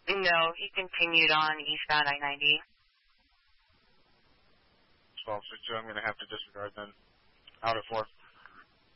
No, he continued on eastbound I-90. 1262, I'm going to have to disregard then. Out at 4.